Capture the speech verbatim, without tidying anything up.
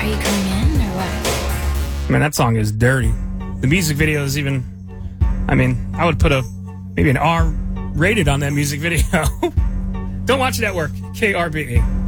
you coming in or what? Man, that song is dirty. The music video is even, I mean, I would put a, maybe an R rated on that music video. Don't watch it at work. K R B E.